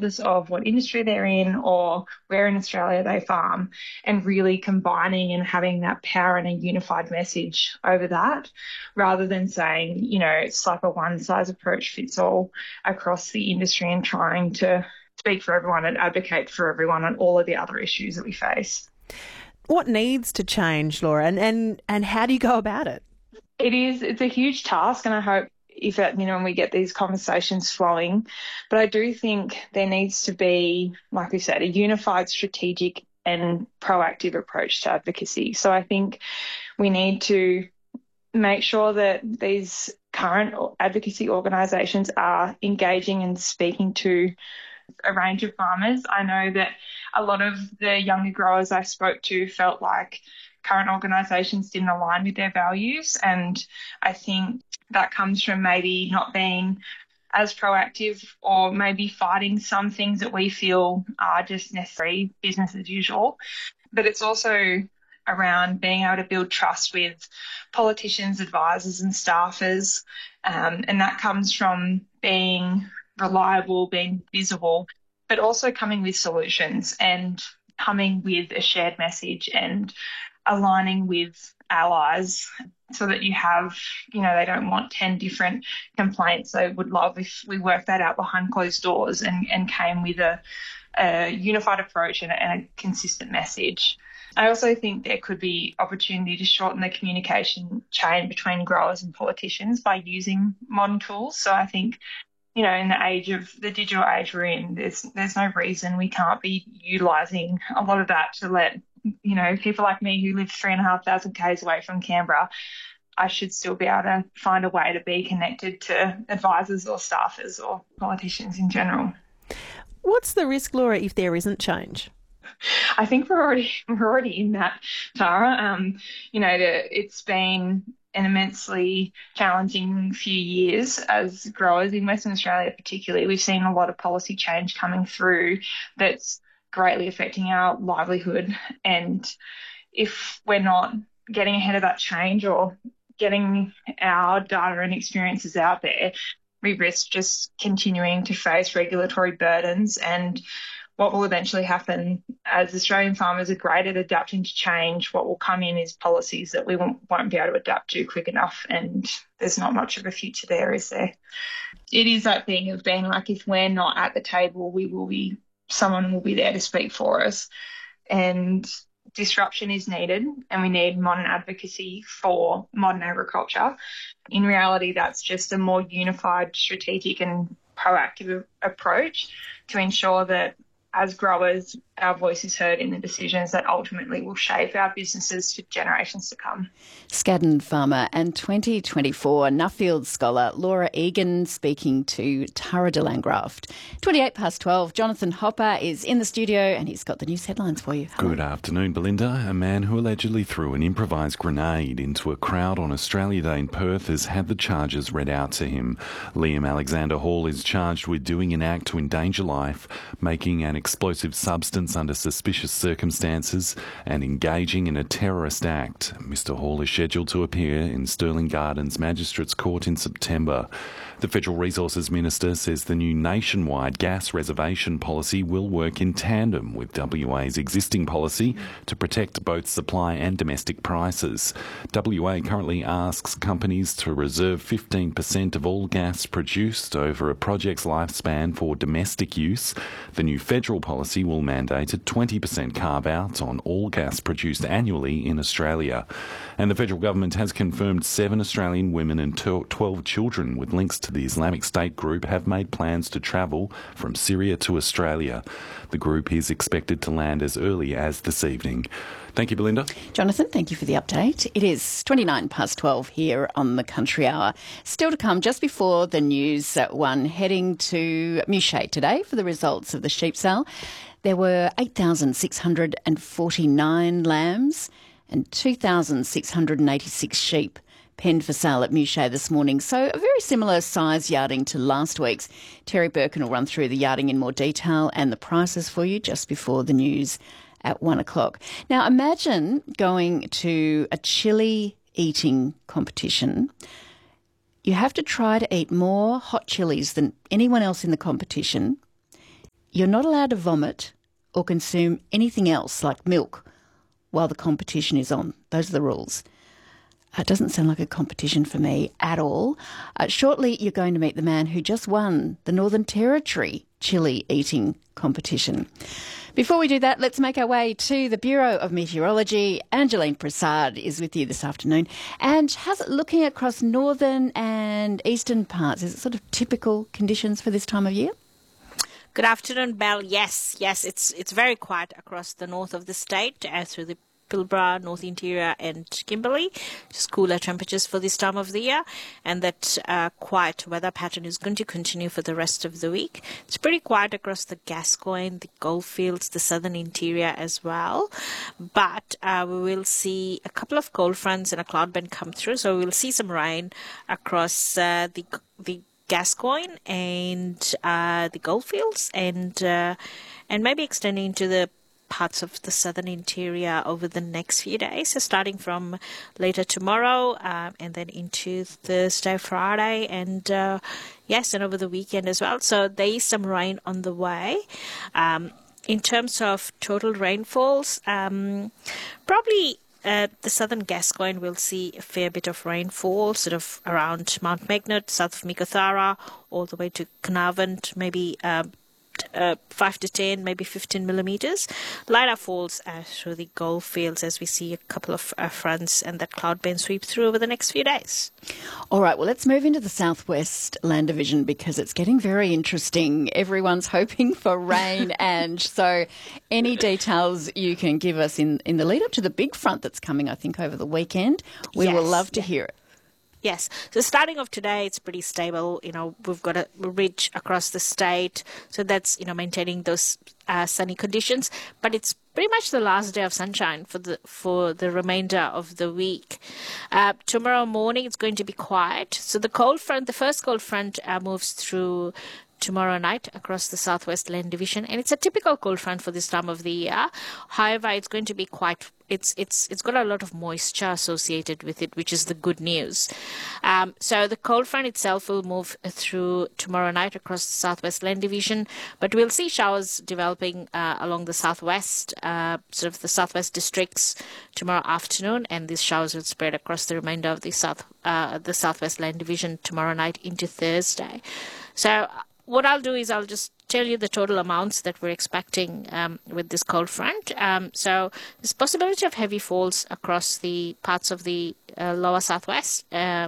regardless of what industry they're in or where in Australia they farm, and really combining and having that power and a unified message over that, rather than saying, it's like a one-size approach fits all across the industry and trying to speak for everyone and advocate for everyone on all of the other issues that we face. What needs to change, Laura, and how do you go about it? It's a huge task, and I hope when we get these conversations flowing, but I do think there needs to be, like we said, a unified, strategic and proactive approach to advocacy. So I think we need to make sure that these current advocacy organisations are engaging and speaking to a range of farmers. I know that a lot of the younger growers I spoke to felt like current organisations didn't align with their values, and I think that comes from maybe not being as proactive or maybe fighting some things that we feel are just necessary business as usual. But it's also around being able to build trust with politicians, advisors and staffers, and that comes from being reliable, being visible, but also coming with solutions and coming with a shared message and aligning with allies so that you have, they don't want 10 different complaints. They would love if we worked that out behind closed doors and came with a unified approach and a consistent message. I also think there could be opportunity to shorten the communication chain between growers and politicians by using modern tools. So I think, in the age of the digital age we're in, there's no reason we can't be utilising a lot of that to let, people like me who live 3,500 k's away from Canberra, I should still be able to find a way to be connected to advisors or staffers or politicians in general. What's the risk, Laura, if there isn't change? I think we're already in that, Tara. It's been an immensely challenging few years as growers in Western Australia particularly. We've seen a lot of policy change coming through that's greatly affecting our livelihood, and if we're not getting ahead of that change or getting our data and experiences out there, we risk just continuing to face regulatory burdens. And what will eventually happen as Australian farmers are great at adapting to change, what will come in is policies that we won't be able to adapt to quick enough, and there's not much of a future there, is there? It is that thing of being like, if we're not at the table, someone will be there to speak for us, and disruption is needed, and we need modern advocacy for modern agriculture. In reality, that's just a more unified, strategic and proactive approach to ensure that as growers, our voice is heard in the decisions that ultimately will shape our businesses for generations to come. Scaddan farmer and 2024 Nuffield scholar Laura Egan speaking to Tara de Landgraft. 12:28. Jonathan Hopper is in the studio and he's got the news headlines for you. Hello. Good afternoon, Belinda. A man who allegedly threw an improvised grenade into a crowd on Australia Day in Perth has had the charges read out to him. Liam Alexander Hall is charged with doing an act to endanger life, making an explosive substance under suspicious circumstances and engaging in a terrorist act. Mr Hall is scheduled to appear in Stirling Gardens Magistrates Court in September. The Federal Resources Minister says the new nationwide gas reservation policy will work in tandem with WA's existing policy to protect both supply and domestic prices. WA currently asks companies to reserve 15% of all gas produced over a project's lifespan for domestic use. The new federal policy will mandate a 20% carve-out on all gas produced annually in Australia. And the federal government has confirmed 7 Australian women and 12 children with links to the Islamic State group have made plans to travel from Syria to Australia. The group is expected to land as early as this evening. Thank you, Belinda. Jonathan, thank you for the update. It is 12 here on the Country Hour. Still to come just before the news at 1, heading to Muchea today for the results of the sheep sale. There were 8,649 lambs and 2,686 sheep penned for sale at Muchea this morning. So a very similar size yarding to last week's. Terry Birkin will run through the yarding in more detail and the prices for you just before the news at 1 o'clock. Now imagine going to a chili eating competition. You have to try to eat more hot chilies than anyone else in the competition. you're not allowed to vomit or consume anything else like milk while the competition is on. Those are the rules. It doesn't sound like a competition for me at all. Shortly, you're going to meet the man who just won the Northern Territory chili eating competition. Before we do that, let's make our way to the Bureau of Meteorology. Angeline Prasad is with you this afternoon. And how's it looking across northern and eastern parts? Is it sort of typical conditions for this time of year? Good afternoon, Belle. Yes, it's very quiet across the north of the state, through the Pilbara, North Interior and Kimberley. Just cooler temperatures for this time of the year, and that quiet weather pattern is going to continue for the rest of the week. It's pretty quiet across the Gascoyne, the Goldfields, the southern interior as well, but we will see a couple of cold fronts and a cloud band come through, so we'll see some rain across the Gascoyne and the Goldfields, and maybe extending into the parts of the southern interior over the next few days. So starting from later tomorrow and then into Thursday, Friday, and and over the weekend as well. So there is some rain on the way. In terms of total rainfalls, probably the southern Gascoyne will see a fair bit of rainfall, sort of around Mount Magnet, south of Meekatharra, all the way to Carnarvon, maybe 5 to 10, maybe 15 millimeters. Lighter falls through the Goldfields as we see a couple of fronts and that cloud band sweep through over the next few days. All right, well, let's move into the Southwest Land Division because it's getting very interesting. Everyone's hoping for rain, and so any details you can give us in the lead up to the big front that's coming, I think, over the weekend, we will love to hear it. Yes. So starting off today, it's pretty stable. We've got a ridge across the state. So that's, maintaining those sunny conditions. But it's pretty much the last day of sunshine for the remainder of the week. Tomorrow morning, it's going to be quiet. So the first cold front moves through tomorrow night across the Southwest Land Division, and it's a typical cold front for this time of the year. However, it's going to be quite. It's got a lot of moisture associated with it, which is the good news. So the cold front itself will move through tomorrow night across the Southwest Land Division, but we'll see showers developing along the southwest, sort of the southwest districts tomorrow afternoon, and these showers will spread across the remainder of the Southwest Land Division tomorrow night into Thursday. So what I'll do is I'll just tell you the total amounts that we're expecting with this cold front. So there's possibility of heavy falls across the parts of the lower southwest,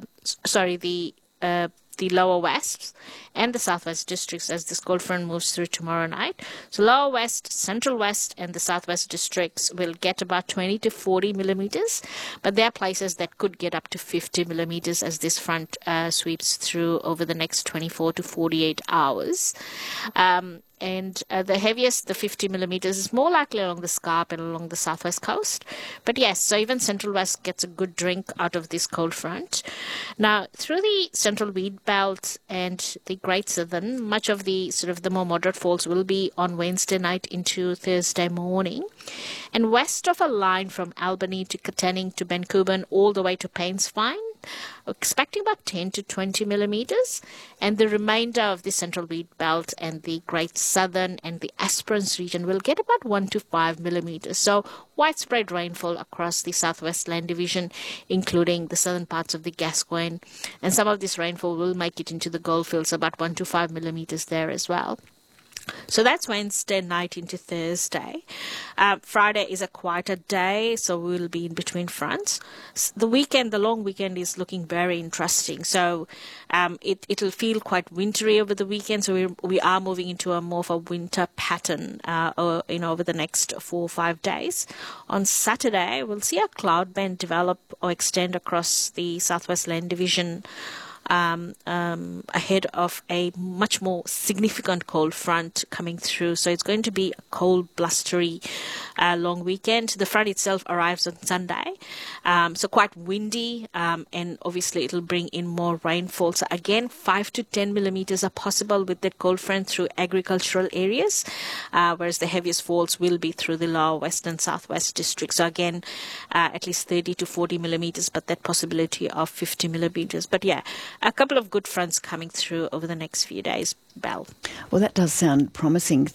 the lower west and the southwest districts as this cold front moves through tomorrow night. So lower west, central west and the southwest districts will get about 20 to 40 millimeters, but there are places that could get up to 50 millimeters as this front sweeps through over the next 24 to 48 hours. And the heaviest, the 50 millimeters, is more likely along the Scarp and along the southwest coast. But yes, so even Central West gets a good drink out of this cold front. Now, through the Central Wheat Belt and the Great Southern, much of the sort of the more moderate falls will be on Wednesday night into Thursday morning. And west of a line from Albany to Katanning to Bencoubon all the way to Painesville, expecting about 10 to 20 millimeters, and the remainder of the Central Wheat Belt and the Great Southern and the Esperance region will get about 1 to 5 millimeters. So widespread rainfall across the Southwest Land Division, including the southern parts of the Gascoyne, and some of this rainfall will make it into the Goldfields, about 1 to 5 millimeters there as well. So that's Wednesday night into Thursday. Friday is a quieter day, so we'll be in between fronts. The long weekend is looking very interesting. So it'll feel quite wintry over the weekend. So we are moving into a more of a winter pattern, over the next 4 or 5 days. On Saturday, we'll see a cloud band develop or extend across the Southwest Land Division, ahead of a much more significant cold front coming through. So it's going to be a cold, blustery long weekend. The front itself arrives on Sunday, so quite windy, and obviously it'll bring in more rainfall. So again, 5 to 10 millimeters are possible with that cold front through agricultural areas, whereas the heaviest falls will be through the lower west and southwest districts. So again, at least 30 to 40 millimeters, but that possibility of 50 millimeters. But yeah, a couple of good fronts coming through over the next few days, Belle. Well, that does sound promising.